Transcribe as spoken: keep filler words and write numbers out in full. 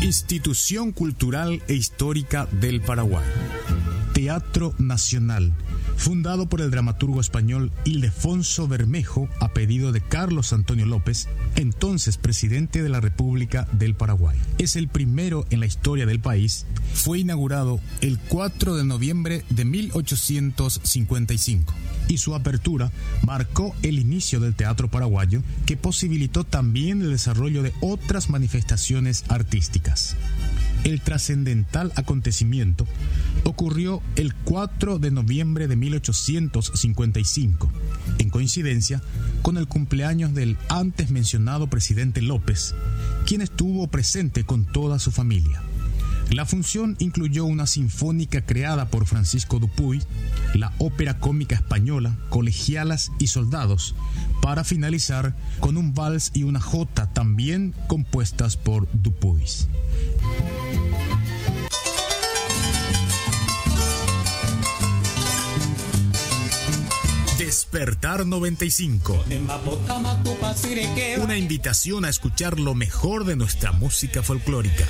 Institución Cultural e Histórica del Paraguay. Teatro Nacional, fundado por el dramaturgo español Ildefonso Bermejo a pedido de Carlos Antonio López, entonces presidente de la República del Paraguay. Es el primero en la historia del país. Fue inaugurado el cuatro de noviembre de mil ochocientos cincuenta y cinco y su apertura marcó el inicio del teatro paraguayo, que posibilitó también el desarrollo de otras manifestaciones artísticas. El trascendental acontecimiento ocurrió el cuatro de noviembre de mil ochocientos cincuenta y cinco, en coincidencia con el cumpleaños del antes mencionado presidente López, quien estuvo presente con toda su familia. La función incluyó una sinfónica creada por Francisco Dupuy, la ópera cómica española Colegialas y Soldados, para finalizar con un vals y una jota también compuestas por Dupuy. Despertar noventa y cinco. Una invitación a escuchar lo mejor de nuestra música folclórica.